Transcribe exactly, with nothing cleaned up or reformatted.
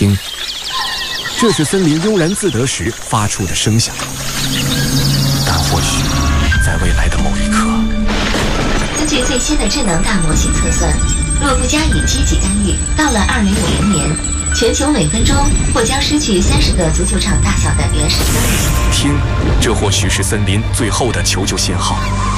听，这是森林悠然自得时发出的声响。但或许，在未来的某一刻， 根据最新的智能大模型测算，若不加以积极干预，到了二零五零年，全球每分钟或将失去三十个足球场大小的原始森林。 听，这或许是森林最后的求救信号。